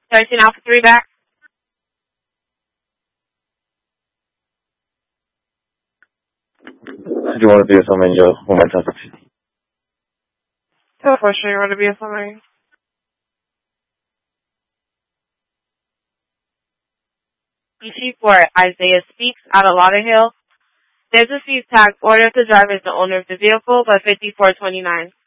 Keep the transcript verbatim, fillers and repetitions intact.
thirteen Alpha three back. Do you want to be a summary, Joe? Momentum. So for sure you want to be a summary. E C four, Isaiah speaks out of Lauderhill. There's a cease tag. Order of the driver is the owner of the vehicle by fifty-four twenty-nine.